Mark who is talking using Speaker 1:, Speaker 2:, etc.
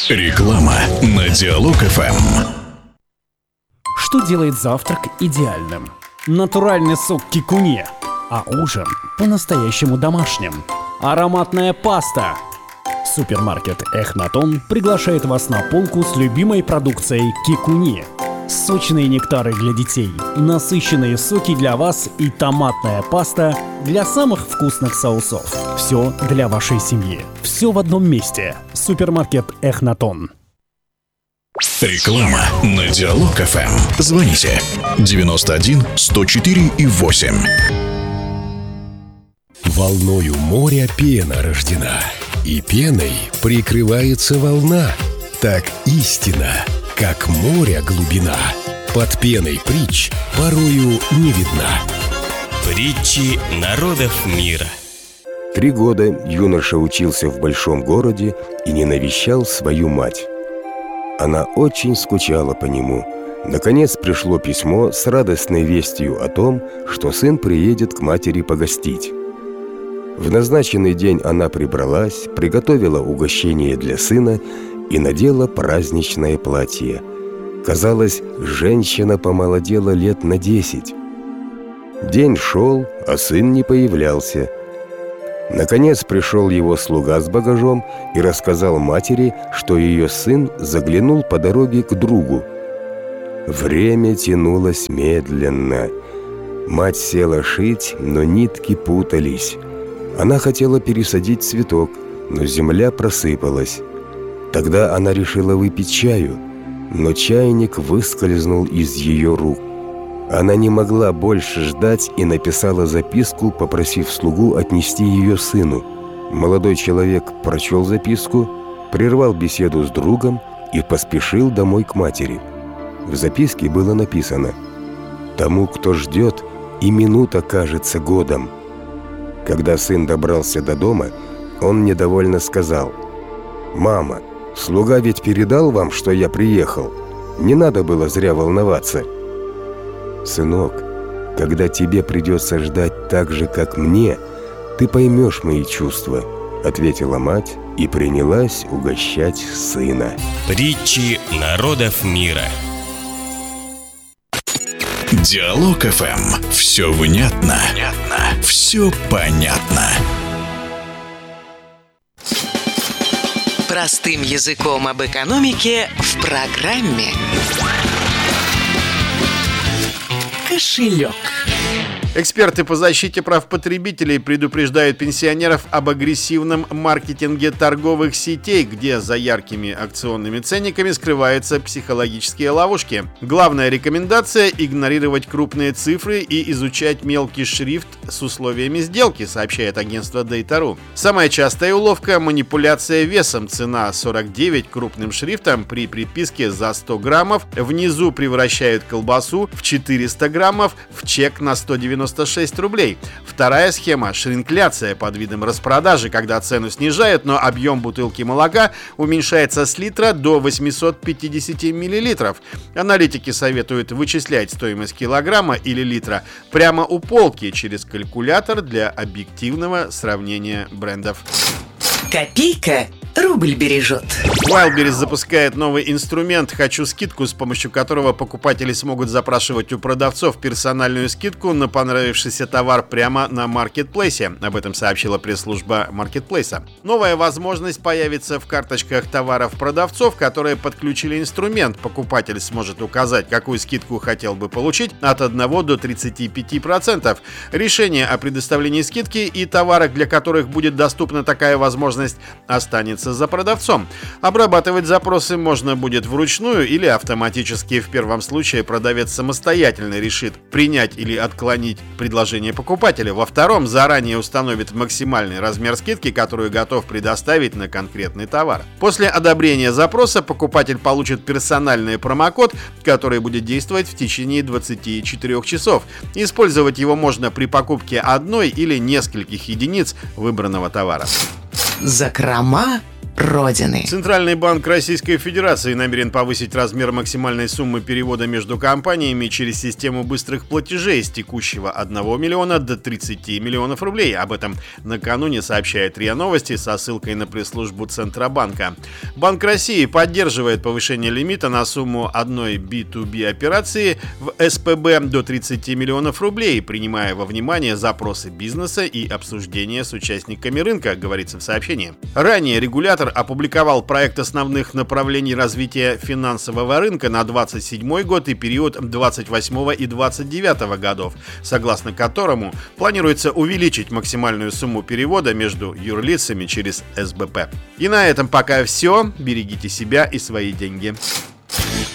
Speaker 1: Реклама на Диалог ФМ.
Speaker 2: Что делает завтрак идеальным? Натуральный сок кикуне, а ужин по-настоящему домашним. Ароматная паста. Супермаркет Эхнатон приглашает вас на полку с любимой продукцией кикуне. Сочные нектары для детей, насыщенные соки для вас и томатная паста для самых вкусных соусов. Все для вашей семьи. Все в одном месте. Супермаркет Эхнатон.
Speaker 1: Реклама на Диалог ФМ. Звоните 91 104 и 8.
Speaker 3: Волною моря пена рождена, и пеной прикрывается волна. Так истина, как море глубина, под пеной притч порою не видна.
Speaker 4: Притчи народов мира.
Speaker 5: 3 года юноша учился в большом городе и не навещал свою мать. Она очень скучала по нему. Наконец пришло письмо с радостной вестью о том, что сын приедет к матери погостить. В назначенный день она прибралась, приготовила угощение для сына и надела праздничное платье. Казалось, женщина помолодела лет на 10. День шел, а сын не появлялся. Наконец пришел его слуга с багажом и рассказал матери, что ее сын заглянул по дороге к другу. Время тянулось медленно. Мать села шить, но нитки путались. Она хотела пересадить цветок, но земля просыпалась. Тогда она решила выпить чаю, но чайник выскользнул из ее рук. Она не могла больше ждать и написала записку, попросив слугу отнести ее сыну. Молодой человек прочел записку, прервал беседу с другом и поспешил домой к матери. В записке было написано: «Тому, кто ждет, и минута кажется годом». Когда сын добрался до дома, он недовольно сказал: «Мама, слуга ведь передал вам, что я приехал. Не надо было зря волноваться». «Сынок, когда тебе придется ждать так же, как мне, ты поймешь мои чувства», — ответила мать и принялась угощать сына.
Speaker 4: Притчи народов мира.
Speaker 1: Диалог ФМ. Все внятно. Все понятно.
Speaker 6: Простым языком об экономике в программе «Кошелек».
Speaker 7: Эксперты по защите прав потребителей предупреждают пенсионеров об агрессивном маркетинге торговых сетей, где за яркими акционными ценниками скрываются психологические ловушки. Главная рекомендация – игнорировать крупные цифры и изучать мелкий шрифт с условиями сделки, сообщает агентство Data.ru. Самая частая уловка – манипуляция весом. Цена 49 крупным шрифтом при приписке за 100 граммов. Внизу превращают колбасу в 400 граммов в чек на 196 рублей. Вторая схема – шринкляция под видом распродажи, когда цену снижают, но объем бутылки молока уменьшается с литра до 850 миллилитров. Аналитики советуют вычислять стоимость килограмма или литра прямо у полки через калькулятор для объективного сравнения брендов.
Speaker 6: Копейка рубль бережет.
Speaker 7: Wildberries запускает новый инструмент «Хочу скидку», с помощью которого покупатели смогут запрашивать у продавцов персональную скидку на понравившийся товар прямо на маркетплейсе. Об этом сообщила пресс-служба маркетплейса. Новая возможность появится в карточках товаров продавцов, которые подключили инструмент. Покупатель сможет указать, какую скидку хотел бы получить, от 1 до 35%. Решение о предоставлении скидки и товарах, для которых будет доступна такая возможность, останется за продавцом. Обрабатывать запросы можно будет вручную или автоматически. В первом случае продавец самостоятельно решит принять или отклонить предложение покупателя. Во втором заранее установит максимальный размер скидки, которую готов предоставить на конкретный товар. После одобрения запроса покупатель получит персональный промокод, который будет действовать в течение 24 часов. Использовать его можно при покупке одной или нескольких единиц выбранного товара.
Speaker 6: Закрома Родины.
Speaker 7: Центральный банк Российской Федерации намерен повысить размер максимальной суммы перевода между компаниями через систему быстрых платежей с текущего 1 миллиона до 30 миллионов рублей. Об этом накануне сообщает РИА Новости со ссылкой на пресс-службу Центробанка. Банк России поддерживает повышение лимита на сумму одной B2B операции в СПБ до 30 миллионов рублей, принимая во внимание запросы бизнеса и обсуждения с участниками рынка, говорится в сообщении. Ранее регулятор опубликовал проект основных направлений развития финансового рынка на 27 год и период 28 и 29 годов, согласно которому планируется увеличить максимальную сумму перевода между юрлицами через СБП. И на этом пока все. Берегите себя и свои деньги.